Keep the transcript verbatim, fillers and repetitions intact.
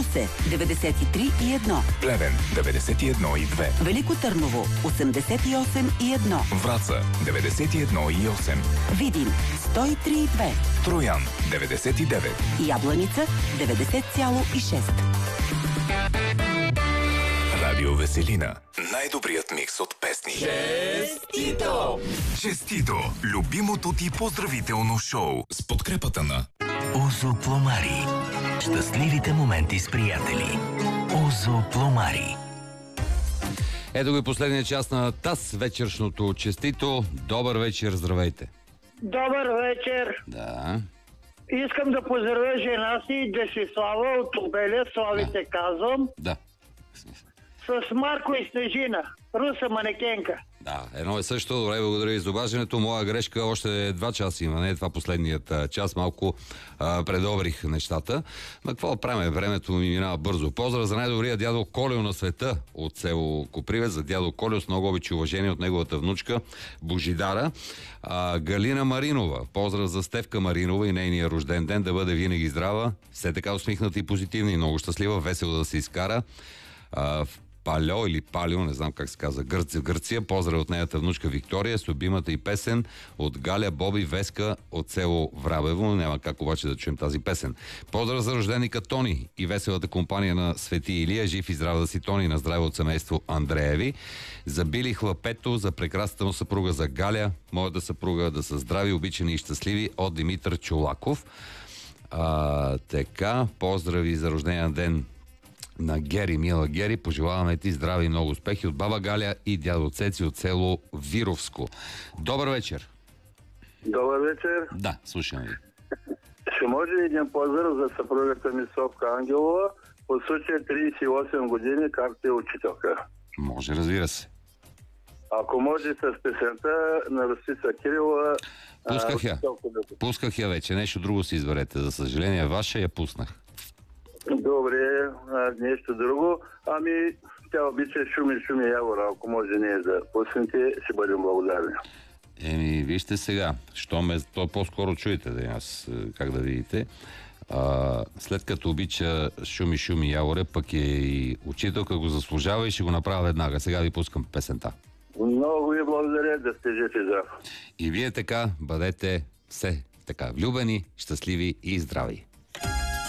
Русе деветдесет и три и едно, Плевен деветдесет и едно и две, Велико Търново осемдесет и осем и едно, Враца деветдесет и едно и осем, Видин сто и три и две, Троян деветдесет и девет, Ябланица деветдесет цяло и шест. Радио Веселина. Най-добрият микс от песни. Честито! Честито! Любимото ти поздравително шоу с подкрепата на Озо Пломари. Щастливите моменти с приятели. Озо Пломари. Ето го и последния час на ТАС вечершното честито. Добър вечер, здравейте. Добър вечер. Да. Искам да поздравя жена си, Десислава от Обеля, Славите Да. казвам, Да. с Марко и Снежина, руса манекенка. Да, едно е също. Добре, благодаря ви за обаждането. Моя грешка, още два часа има, не е това последният а, час. Малко а, предобрих нещата. Ма какво правим? Времето ми минава бързо. Поздрав за най-добрия дядо Колео на света от село Копривец. За дядо Колео с много обичи и уважение от неговата внучка Божидара. А, Галина Маринова. Поздрав за Стевка Маринова и нейния рожден ден. Да бъде винаги здрава. Все така усмихната и позитивна и много щастлива. Весело да се изкара. А, в Палео или Палео, не знам как се казва, Гърция, Гърция. Поздрав от нейната внучка Виктория с любимата и песен от Галя, Боби, Веска от село Врабево. Няма как обаче да чуем тази песен. Поздрав за рожденика Тони и веселата компания на Свети Илия. Жив и здрав да си, Тони, на здраве от семейство Андрееви. За Били Хлапето, за прекрасната му съпруга, за Галя, моята съпруга, да са здрави, обичани и щастливи, от Димитър Чолаков. А, така, поздрави за рождения ден на Гери, мила Гери. Пожелаваме ти здраве и много успехи от баба Галя и дядо Цеци от село Вировско. Добър вечер. Добър вечер. Да, слушам ви. Ще може един поздрав за съпругата ми Совка Ангелова по случая тридесет и осем години, както е учителка. Може, разбира се. Ако може с песента на Ростица Кирилова... Пусках я. Да... Пусках я вече. Нещо друго си изберете. За съжаление, ваша я пуснах. Добре, а, нещо друго. Ами, тя обича Шуми, Шуми, Явора. Ако може не да пуснете, ще бъдем благодарни. Еми, вижте сега. Що ме... То по-скоро чуете, да аз как да видите. А, след като обича Шуми, Шуми, Яворе, пък е и учителка, го заслужава и ще го направя веднага. Сега ви пускам песента. Много ви благодаря, да сте жив и здрав. И вие така бъдете все така влюбени, щастливи и здрави.